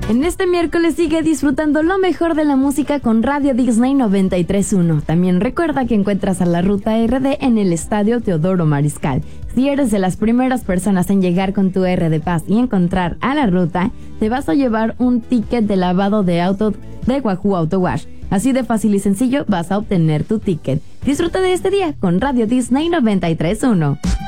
En este miércoles sigue disfrutando lo mejor de la música con Radio Disney 93.1. También recuerda que encuentras a la Ruta RD en el Estadio Teodoro Mariscal. Si eres de las primeras personas en llegar con tu R de Paz y encontrar a la ruta, te vas a llevar un ticket de lavado de auto de Wahoo Auto Wash. Así de fácil y sencillo vas a obtener tu ticket. Disfruta de este día con Radio Disney 93.1.